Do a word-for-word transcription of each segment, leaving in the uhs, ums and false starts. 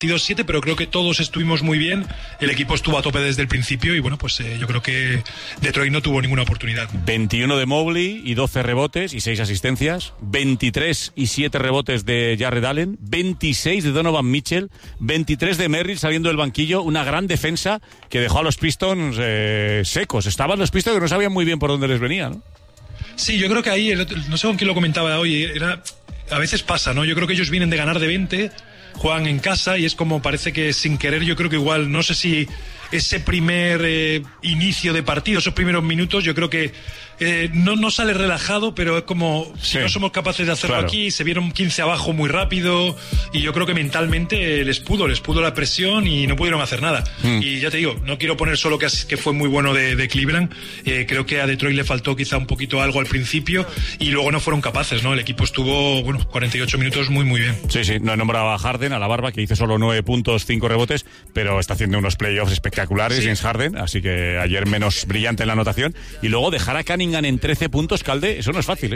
siete, pero creo que todos estuvimos muy bien. El equipo estuvo a tope desde el principio y bueno, pues eh, yo creo que Detroit no tuvo ninguna oportunidad. veintiuno de Mobley y doce rebotes y seis asistencias, veintitrés y siete rebotes de Jarrett Allen, veintiséis de Donovan Mitchell, veintitrés de Merrill saliendo del banquillo, una gran defensa que dejó a los Pistons eh, secos. Estaban los Pistons que no sabían muy bien por dónde les venía, ¿no? Sí, yo creo que ahí, el, no sé con quién lo comentaba hoy, era, a veces pasa, ¿no? Yo creo que ellos vienen de ganar de veinte, juegan en casa y es como parece que sin querer, yo creo que igual, no sé si ese primer eh, inicio de partido, esos primeros minutos, yo creo que eh, no, no sale relajado, pero es como si sí. no somos capaces de hacerlo claro. aquí, se vieron quince abajo muy rápido y yo creo que mentalmente les pudo, les pudo la presión y no pudieron hacer nada. Mm. Y ya te digo, no quiero poner solo que, que fue muy bueno de, de Cleveland, eh, creo que a Detroit le faltó quizá un poquito algo al principio y luego no fueron capaces, ¿no? El equipo estuvo, bueno, cuarenta y ocho minutos muy, muy bien. Sí, sí, no he nombrado a Harden, a la barba, que hizo solo nueve puntos, cinco rebotes, pero está haciendo unos playoffs espectaculares, sí. James Harden, así que ayer menos brillante en la anotación. Y luego dejar a Cunningham en trece puntos, Calde, eso no es fácil, ¿eh?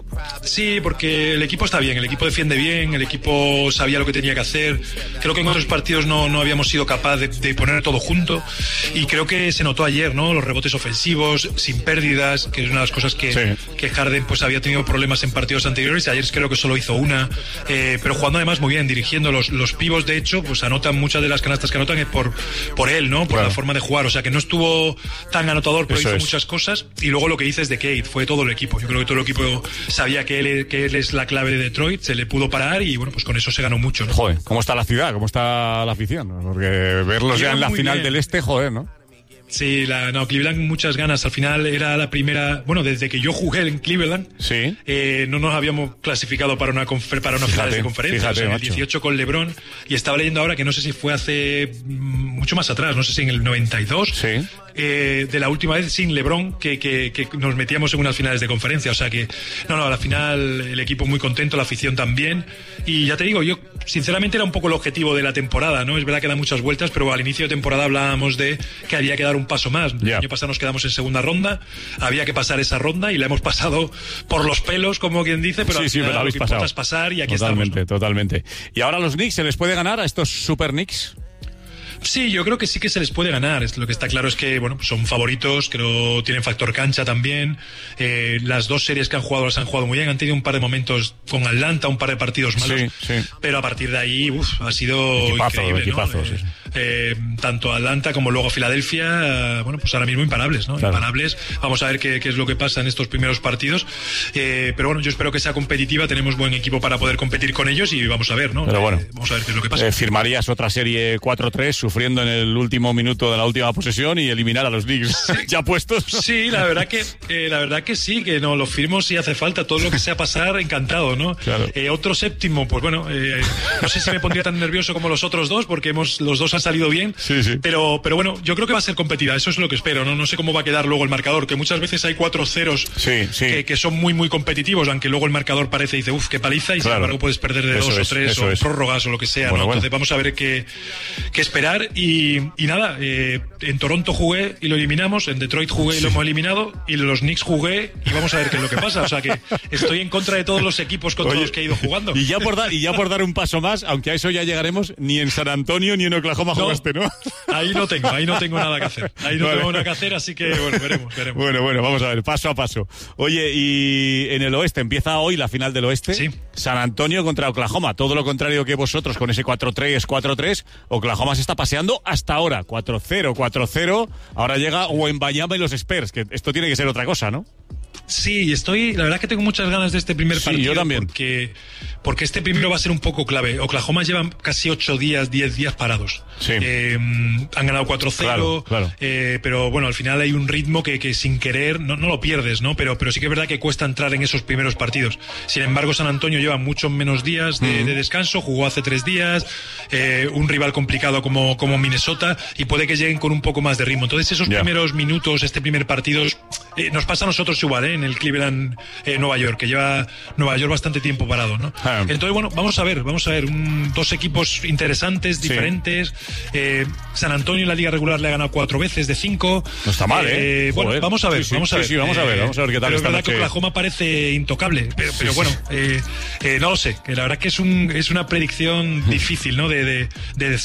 Sí, porque el equipo está bien, el equipo defiende bien, el equipo sabía lo que tenía que hacer. Creo que en otros partidos no, no habíamos sido capaces de, de poner todo junto y creo que se notó ayer, ¿no? Los rebotes ofensivos, sin pérdidas, que es una de las cosas que, sí. que Harden pues había tenido problemas en partidos anteriores. Ayer creo que solo hizo una, eh, pero jugando además muy bien, dirigiendo los, los pivos, de hecho, pues anotan muchas de las canastas que anotan es por, por él, ¿no? Por claro. la forma de jugar, o sea que no estuvo tan anotador, pero Eso hizo es. muchas cosas. Y luego lo que dices de Cade, fue todo el equipo. Yo creo que todo el equipo sabía que él, que él es la clave de Detroit, se le pudo parar y bueno, pues con eso se ganó mucho, ¿no? Joder, ¿cómo está la ciudad? ¿Cómo está la afición? Porque verlos ya en la final bien. del este, joder, ¿no? Sí, la, no, Cleveland muchas ganas. Al final era la primera, bueno, desde que yo jugué en Cleveland, sí. eh, no nos habíamos clasificado para una confer, para una final de conferencia, fíjate, o sea, en el dieciocho con LeBron, y estaba leyendo ahora que no sé si fue hace mucho más atrás, no sé si en el noventa y dos, sí. eh, de la última vez sin LeBron que, que, que nos metíamos en unas finales de conferencia, o sea que, no, no, a la final el equipo muy contento, la afición también, y ya te digo, yo sinceramente era un poco el objetivo de la temporada, ¿no? Es verdad que da muchas vueltas, pero al inicio de temporada hablábamos de que había que dar un paso más. Yeah. El año pasado nos quedamos en segunda ronda, había que pasar esa ronda y la hemos pasado por los pelos, como quien dice, pero sí, al sí, final pero lo que importa es pasar y aquí totalmente, estamos, ¿no? Totalmente. ¿Y ahora los Knicks se les puede ganar a estos Super Knicks? Sí, yo creo que sí que se les puede ganar. Lo que está claro es que, bueno, son favoritos, creo tienen factor cancha también. Eh, las dos series que han jugado las han jugado muy bien. Han tenido un par de momentos con Atlanta, un par de partidos malos. Sí, sí. Pero a partir de ahí, uf, ha sido equipazo, increíble, equipazo, ¿no? sí, sí. Eh, tanto Atlanta como luego Filadelfia, eh, bueno, pues ahora mismo imparables, ¿no? Claro. Imparables. Vamos a ver qué, qué es lo que pasa en estos primeros partidos. Eh, pero bueno, yo espero que sea competitiva. Tenemos buen equipo para poder competir con ellos y vamos a ver, ¿no? Pero bueno, eh, vamos a ver qué es lo que pasa. Eh, ¿Firmarías otra serie cuatro tres sufriendo en el último minuto de la última posesión y eliminar a los Knicks sí. ya puestos? Sí, la verdad que eh, la verdad que sí, que no lo firmo si hace falta, todo lo que sea pasar, encantado, ¿no? Claro. Eh, otro séptimo, pues bueno, eh, no sé si me pondría tan nervioso como los otros dos, porque hemos los dos han salido bien, sí, sí. pero pero bueno, yo creo que va a ser competitiva, eso es lo que espero, no no sé cómo va a quedar luego el marcador, que muchas veces hay cuatro ceros sí, sí. Que, que son muy muy competitivos, aunque luego el marcador parece y dice, uff, qué paliza, y claro. sin embargo puedes perder de eso dos es, o tres o es. prórrogas o lo que sea, bueno, ¿no? bueno. Entonces vamos a ver qué, qué esperar y, y nada, eh, en Toronto jugué y lo eliminamos, en Detroit jugué y lo hemos eliminado, y los Knicks jugué y vamos a ver qué es lo que pasa. O sea que estoy en contra de todos los equipos contra Oye, los que he ido jugando. Y ya por dar, y ya por dar un paso más, aunque a eso ya llegaremos, ni en San Antonio ni en Oklahoma no, jugaste, ¿no? Ahí no tengo, ahí no tengo nada que hacer. Ahí no vale. tengo nada que hacer, así que bueno, veremos, veremos. Bueno, bueno, vamos a ver, paso a paso. Oye, y en el oeste, empieza hoy la final del oeste. Sí. San Antonio contra Oklahoma, todo lo contrario que vosotros con ese cuatro tres, cuatro tres. Oklahoma se está paseando hasta ahora, cuatro cero, cuatro cero. Ahora llega Wembanyama y los Spurs, que esto tiene que ser otra cosa, ¿no? Sí, estoy, la verdad que tengo muchas ganas de este primer sí, partido. Yo también. Porque, porque este primero va a ser un poco clave. Oklahoma lleva casi ocho días, diez días parados. Sí. Eh, han ganado cuatro cero, claro, claro. eh, pero bueno, al final hay un ritmo que, que sin querer no, no lo pierdes, ¿no? Pero, pero sí que es verdad que cuesta entrar en esos primeros partidos. Sin embargo, San Antonio lleva muchos menos días de, mm. de descanso, jugó hace tres días, eh, un rival complicado como, como Minnesota, y puede que lleguen con un poco más de ritmo. Entonces, esos yeah. primeros minutos, este primer partido, eh, nos pasa a nosotros igual, ¿eh? En el Cleveland, eh, Nueva York, que lleva Nueva York bastante tiempo parado, ¿no? Ah. Entonces, bueno, vamos a ver, vamos a ver, un, dos equipos interesantes, Sí. diferentes. Eh, San Antonio en la liga regular le ha ganado cuatro veces de cinco. No está mal, ¿eh? Bueno, Joder. vamos a ver, Sí, sí, vamos a sí, ver. sí, vamos a ver, vamos a ver qué tal Pero es esta verdad que noche. Oklahoma parece intocable, pero, pero Sí, bueno, sí. eh, eh, no lo sé, que la verdad que es un es una predicción difícil, ¿no? De, de, de